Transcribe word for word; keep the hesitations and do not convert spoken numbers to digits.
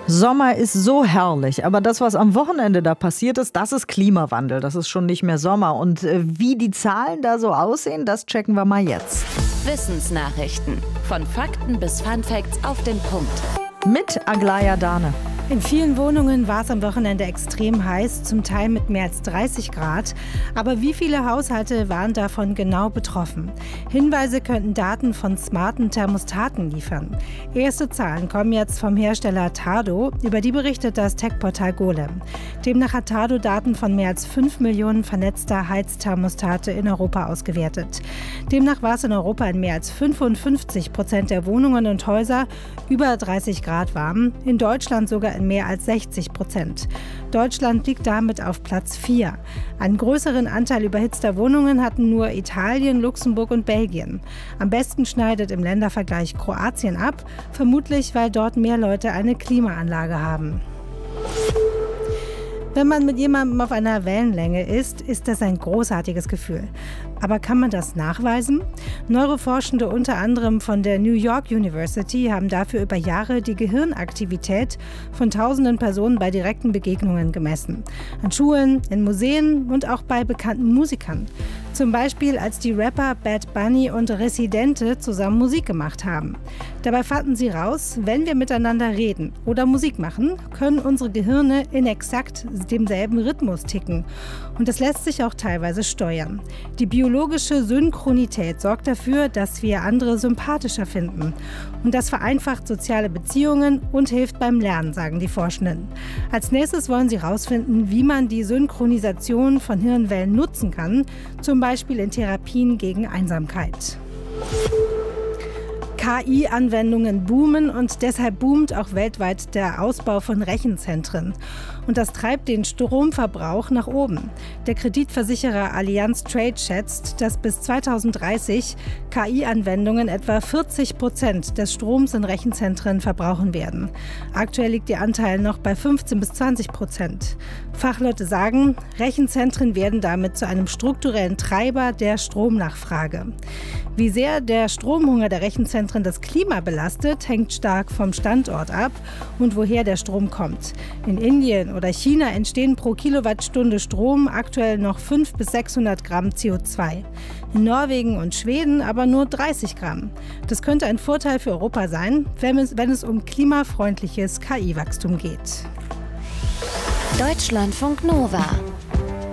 Sommer ist so herrlich, aber das, was am Wochenende da passiert ist, das ist Klimawandel. Das ist schon nicht mehr Sommer. Und äh, wie die Zahlen da so aussehen, das checken wir mal jetzt. Wissensnachrichten. Von Fakten bis Funfacts auf den Punkt. Mit Aglaya Dane. In vielen Wohnungen war es am Wochenende extrem heiß, zum Teil mit mehr als dreißig Grad. Aber wie viele Haushalte waren davon genau betroffen? Hinweise könnten Daten von smarten Thermostaten liefern. Erste Zahlen kommen jetzt vom Hersteller Tado, über die berichtet das Tech-Portal Golem. Demnach hat Tado Daten von mehr als fünf Millionen vernetzter Heizthermostate in Europa ausgewertet. Demnach war es in Europa in mehr als fünfundfünfzig Prozent der Wohnungen und Häuser über dreißig Grad warm, in Deutschland sogar in mehr als sechzig Prozent. Deutschland liegt damit auf Platz vier. Einen größeren Anteil überhitzter Wohnungen hatten nur Italien, Luxemburg und Belgien. Am besten schneidet im Ländervergleich Kroatien ab, vermutlich weil dort mehr Leute eine Klimaanlage haben. Wenn man mit jemandem auf einer Wellenlänge ist, ist das ein großartiges Gefühl. Aber kann man das nachweisen? Neuroforschende unter anderem von der New York University haben dafür über Jahre die Gehirnaktivität von tausenden Personen bei direkten Begegnungen gemessen. An Schulen, in Museen und auch bei bekannten Musikern. Zum Beispiel, als die Rapper Bad Bunny und Residente zusammen Musik gemacht haben. Dabei fanden sie raus, wenn wir miteinander reden oder Musik machen, können unsere Gehirne in exakt demselben Rhythmus ticken. Und das lässt sich auch teilweise steuern. Die biologische Synchronität sorgt dafür, dass wir andere sympathischer finden. Und das vereinfacht soziale Beziehungen und hilft beim Lernen, sagen die Forschenden. Als nächstes wollen sie herausfinden, wie man die Synchronisation von Hirnwellen nutzen kann, zum Beispiel in Therapien gegen Einsamkeit. K I-Anwendungen boomen und deshalb boomt auch weltweit der Ausbau von Rechenzentren. Und das treibt den Stromverbrauch nach oben. Der Kreditversicherer Allianz Trade schätzt, dass bis zweitausenddreißig K I-Anwendungen etwa vierzig Prozent des Stroms in Rechenzentren verbrauchen werden. Aktuell liegt der Anteil noch bei fünfzehn bis zwanzig Prozent. Fachleute sagen, Rechenzentren werden damit zu einem strukturellen Treiber der Stromnachfrage. Wie sehr der Stromhunger der Rechenzentren das Klima belastet, hängt stark vom Standort ab und woher der Strom kommt. In Indien oder China entstehen pro Kilowattstunde Strom aktuell noch fünfhundert bis sechshundert Gramm C O zwei. In Norwegen und Schweden aber nur dreißig Gramm. Das könnte ein Vorteil für Europa sein, wenn es, wenn es um klimafreundliches K I-Wachstum geht. Deutschlandfunk Nova